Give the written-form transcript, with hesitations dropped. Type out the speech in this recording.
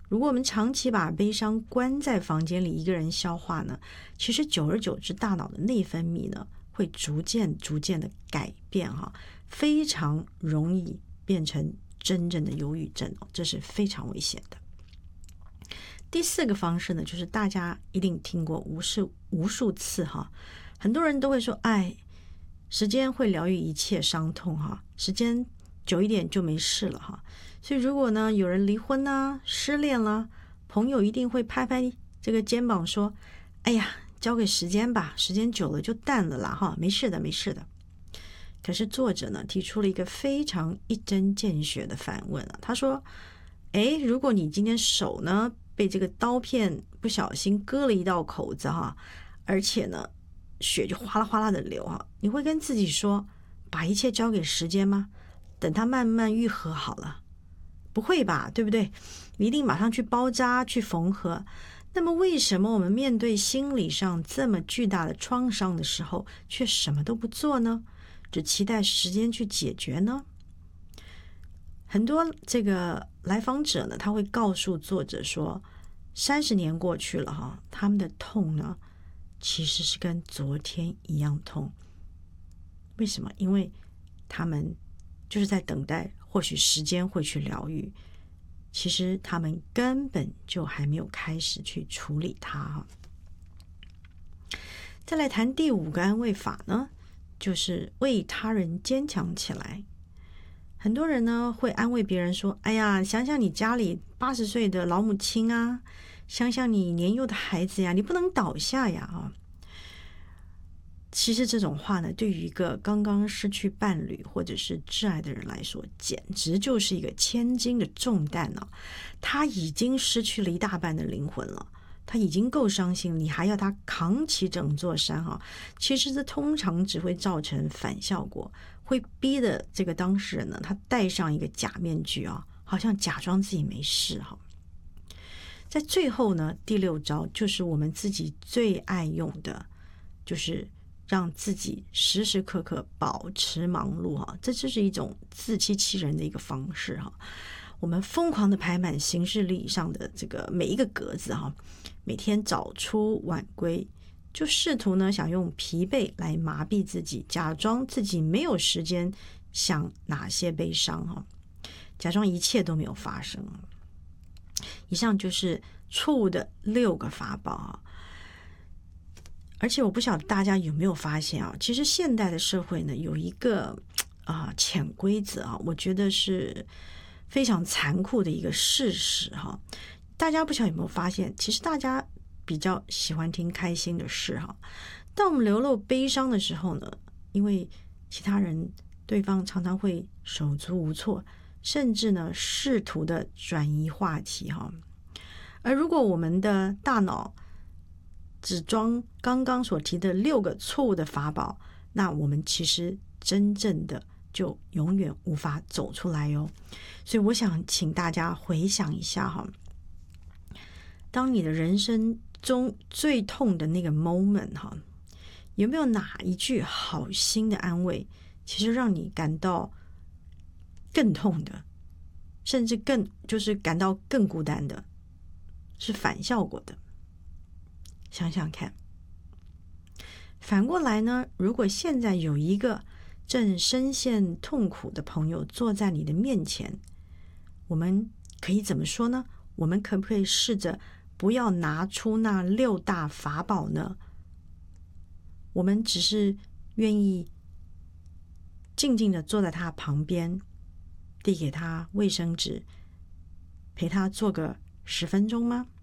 如果我们长期把悲伤关在房间里一个人消化呢，其实久而久之大脑的内分泌呢会逐渐的改变非常容易变成真正的忧郁症这是非常危险的。第4个方式呢，就是大家一定听过无数次很多人都会说，时间会疗愈一切伤痛时间久一点就没事了所以如果呢有人离婚失恋了，朋友一定会拍拍这个肩膀说，哎呀，交给时间吧，时间久了就淡了啦没事的没事的。可是作者呢提出了一个非常一针见血的反问他说，如果你今天手呢被这个刀片不小心割了一道口子而且呢血就哗啦哗啦的流你会跟自己说把一切交给时间吗？等它慢慢愈合好了？不会吧，对不对？你一定马上去包扎去缝合。那么为什么我们面对心理上这么巨大的创伤的时候却什么都不做呢？只期待时间去解决呢？很多这个来访者呢，他会告诉作者说，30年过去了他们的痛呢其实是跟昨天一样痛。为什么？因为他们就是在等待或许时间会去疗愈，其实他们根本就还没有开始去处理它再来谈第5个安慰法呢，就是为他人坚强起来。很多人呢会安慰别人说，哎呀，想想你家里80岁的老母亲想想你年幼的孩子呀，你不能倒下呀其实这种话呢，对于一个刚刚失去伴侣或者是挚爱的人来说，简直就是一个千斤的重担他已经失去了一大半的灵魂了，他已经够伤心，你还要他扛起整座山其实这通常只会造成反效果，会逼的这个当事人呢，他戴上一个假面具好像假装自己没事在最后呢，第6招就是我们自己最爱用的，就是让自己时时刻刻保持忙碌这就是一种自欺欺人的一个方式我们疯狂的排满行事历上的这个每一个格子每天早出晚归，就试图呢想用疲惫来麻痹自己，假装自己没有时间想哪些悲伤假装一切都没有发生。以上就是错误的6个法宝而且我不晓得大家有没有发现其实现代的社会呢有一个潜规则我觉得是非常残酷的一个事实大家不晓得有没有发现，其实大家比较喜欢听开心的事当我们流露悲伤的时候呢，因为其他人对方常常会手足无措，甚至呢试图的转移话题而如果我们的大脑只装刚刚所提的6个错误的法宝，那我们其实真正的就永远无法走出来所以我想请大家回想一下当你的人生中最痛的那个 moment 有没有哪一句好心的安慰其实让你感到更痛的，甚至就是感到更孤单的，是反效果的？想想看。反过来呢，如果现在有一个正深陷痛苦的朋友坐在你的面前，我们可以怎么说呢？我们可不可以试着不要拿出那6大法宝呢？我们只是愿意静静的坐在他旁边，递给他卫生纸，陪他坐个10分钟吗？